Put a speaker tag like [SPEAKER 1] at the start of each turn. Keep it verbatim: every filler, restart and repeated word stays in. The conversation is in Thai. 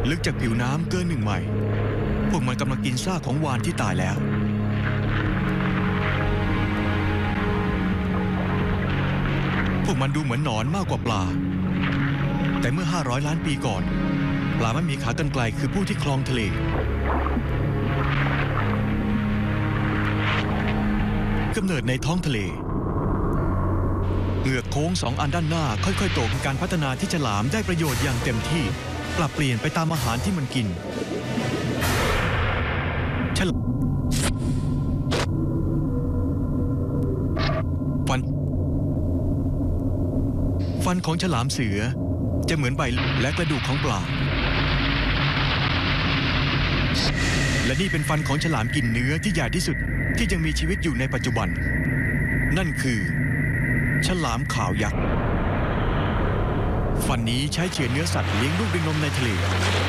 [SPEAKER 1] ลึกจากผิวน้ำเกินหนึ่งไมล์พวกมันกำลังกินซากของวาฬที่ตายแล้วพวกมันดูเหมือนหนอนมากกว่าปลาแต่เมื่อห้าร้อยล้านปีก่อนปลาไม่มีขากรรไกรคือผู้ที่ครองทะเลกำเนิดในท้องทะเลเหงือกโค้งสองอันด้านหน้าค่อยๆโตคือการพัฒนาที่ฉลามได้ประโยชน์อย่างเต็มที่ปรับเปลี่ยนไปตามอาหารที่มันกินฉลามฟันฟันของฉลามเสือจะเหมือนใบและกระดูกของปลาและนี่เป็นฟันของฉลามกินเนื้อที่ใหญ่ที่สุดที่ยังมีชีวิตอยู่ในปัจจุบันนั่นคือฉลามขาวยักษ์ฟันนี้ใช้เฉือนเนื้อสัตว์เลี้ยงลูกด้วยนมในทะเล